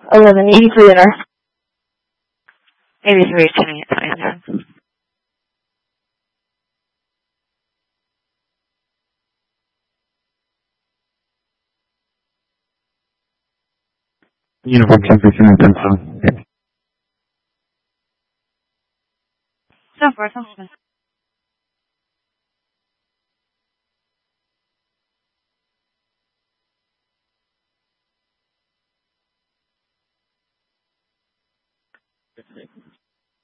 1180 for dinner. 83 28 Uniform 1015 and 10 So far, something.